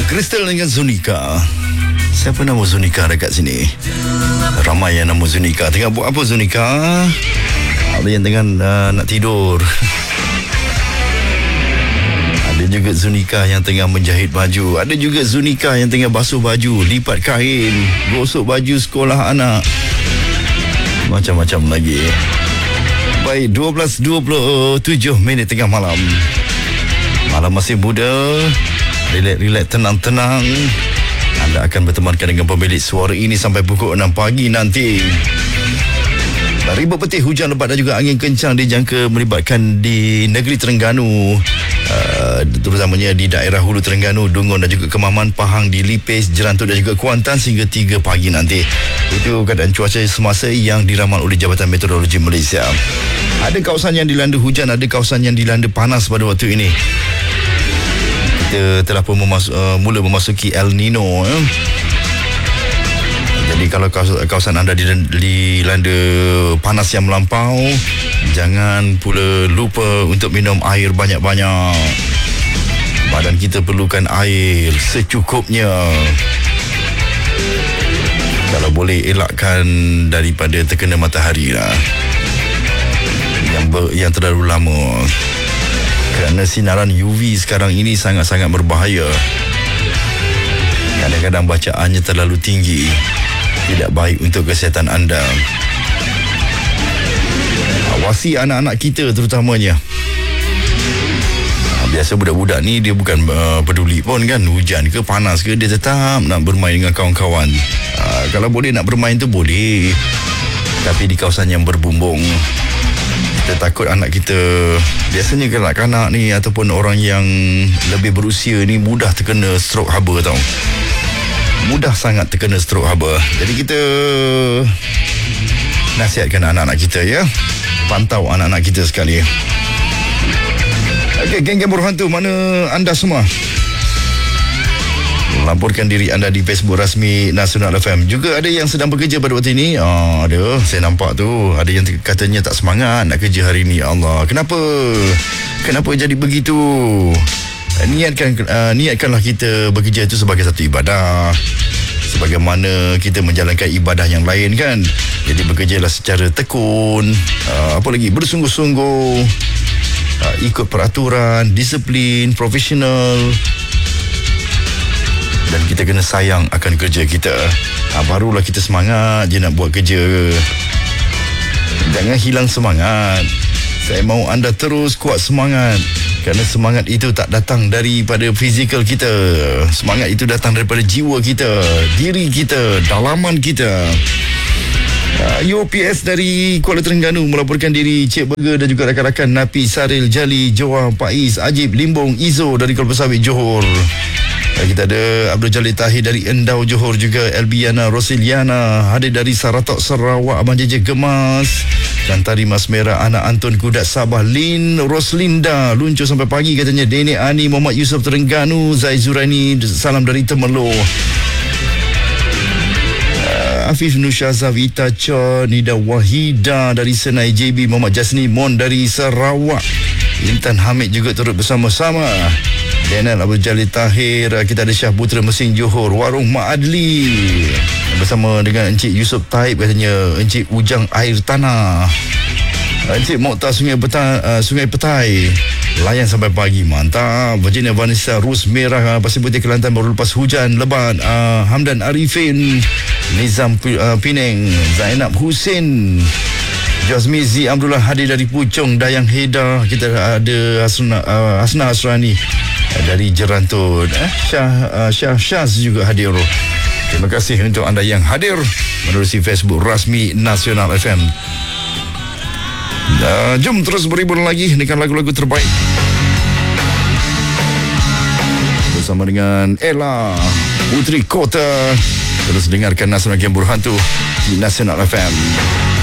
Crystal dengan Zunika. Siapa nama Zunika dekat sini? Ramai yang nama Zunika. Tengah buat apa Zunika? Ada yang tengah nak tidur. Ada juga Zunika yang tengah menjahit baju. Ada juga Zunika yang tengah basuh baju, lipat kain, gosok baju sekolah anak. Macam-macam lagi. Baik, 12.27 minit tengah malam. Malam masih muda. Relax, tenang-tenang. Anda akan bertemankan dengan pemilik suara ini sampai pukul 6 pagi nanti. Ribut petih, hujan lebat dan juga angin kencang dijangka melibatkan di negeri Terengganu, terutamanya di daerah Hulu Terengganu, Dungun dan juga Kemaman, Pahang, di Lipis, Jerantut dan juga Kuantan sehingga 3 pagi nanti. Itu keadaan cuaca semasa yang diramal oleh Jabatan Meteorologi Malaysia. Ada kawasan yang dilanda hujan, ada kawasan yang dilanda panas pada waktu ini. Kita telah pun mula memasuki El Nino. Jadi kalau kawasan anda dilanda panas yang melampau, jangan pula lupa untuk minum air banyak-banyak. Badan kita perlukan air secukupnya. Kalau boleh elakkan daripada terkena matahari lah, yang terlalu lama. Kerana sinaran UV sekarang ini sangat-sangat berbahaya. Kadang-kadang bacaannya terlalu tinggi, tidak baik untuk kesihatan anda. Awasi anak-anak kita terutamanya. Biasa budak-budak ni dia bukan peduli pun kan, hujan ke panas ke, dia tetap nak bermain dengan kawan-kawan. Kalau boleh nak bermain tu boleh, tapi di kawasan yang berbumbung. Kita takut anak kita, biasanya kanak-kanak ni ataupun orang yang lebih berusia ni mudah terkena stroke haba tau. Mudah sangat terkena stroke haba. Jadi kita nasihatkan anak-anak kita ya. Pantau anak-anak kita sekali. Okey, geng-geng berhantu, mana anda semua? Laporkan diri anda di Facebook rasmi Nasional FM. Juga ada yang sedang bekerja pada waktu ini. Ada, saya nampak tu. Ada yang katanya tak semangat nak kerja hari ini. Allah, kenapa jadi begitu? Niatkanlah kita bekerja itu sebagai satu ibadah, sebagaimana kita menjalankan ibadah yang lain kan. Jadi bekerjalah secara tekun, apa lagi, bersungguh-sungguh, ikut peraturan, disiplin, profesional. Dan kita kena sayang akan kerja kita. Barulah kita semangat je nak buat kerja. Jangan hilang semangat. Saya mahu anda terus kuat semangat. Kerana semangat itu tak datang daripada fizikal kita. Semangat itu datang daripada jiwa kita, diri kita, dalaman kita. UOPS dari Kuala Terengganu melaporkan diri Cik Burger dan juga rakan-rakan Napi, Saril, Jali, Joa, Faiz, Ajib, Limbong, Izo dari Kuala Pesawit, Johor. Kita ada Abdul Jalil Tahir dari Endau, Johor, juga Elbiana Rosiliana hadir dari Saratok, Sarawak, Abang Jeje Gemas, dan Tari Mas Merah, Anak Anton Kudat Sabah, Lin Roslinda luncur sampai pagi katanya. Deni Ani, Muhammad Yusof Terengganu, Zai Zuraini, salam dari Temerloh. Afif Nushaza, Vita Cho, Nida Wahida dari Senai, JB Muhammad Jasni Mon dari Sarawak, Intan Hamid juga turut bersama-sama. Daniel Abdul Jalil Tahir, kita ada Syah Putra Mesing, Johor, Warung Mak Adli bersama dengan Encik Yusof Taib katanya, Encik Ujang Air Tanah, Encik Mokhtar Sungai Petai, layan sampai pagi, mantap. Virginia Vanessa, Rus Merah, Pasir Putih Kelantan baru lepas hujan lebat. Hamdan Arifin, Nizam Penang, Zainab Hussein, Jazmizi Abdullah hadir dari Puchong, Dayang Heda. Kita ada Hasna Asrani dari Jerantut, Syah Syaz juga hadir. Terima kasih untuk anda yang hadir menerusi Facebook rasmi Nasional FM. Jom terus berhibur lagi dengan lagu-lagu terbaik bersama dengan Ella Putri Kota. Terus dengarkan Nasional Game Berhantu di Nasional FM.